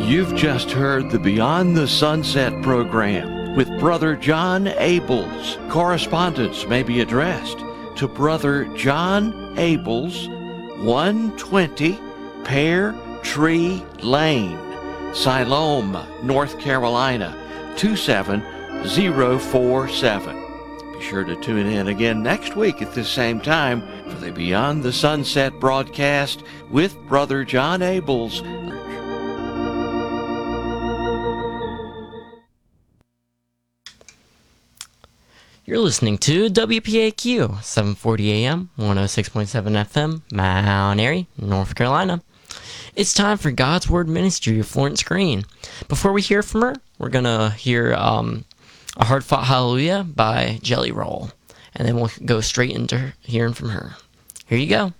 You've just heard the Beyond the Sunset program with Brother John Abels. Correspondence may be addressed to Brother John Abels, 120 Pear Tree Lane, Siloam, North Carolina, 27047. Be sure to tune in again next week at this same time for the Beyond the Sunset broadcast with Brother John Abels. You're listening to WPAQ, 740 AM, 106.7 FM, Mount Airy, North Carolina. It's time for God's Word Ministry of Florence Green. Before we hear from her, we're going to hear A Hard-Fought Hallelujah by Jelly Roll. And then we'll go straight into hearing from her. Here you go.